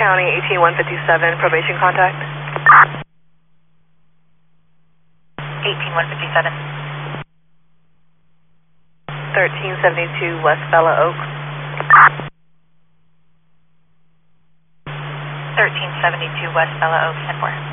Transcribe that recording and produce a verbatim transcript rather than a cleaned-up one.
County, eighteen one fifty-seven, probation contact. eighteen one fifty-seven. thirteen seventy-two West Bella Oaks. thirteen seventy-two West Bella Oaks, ten four.